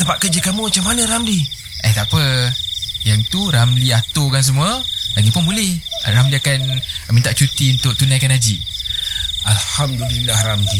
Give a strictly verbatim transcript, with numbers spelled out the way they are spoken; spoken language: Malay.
tempat kerja kamu macam mana, Ramli? Eh tak apa, yang tu Ramli aturkan semua. Lagipun boleh, Ramli akan minta cuti untuk tunaikan haji. Alhamdulillah, Ramli.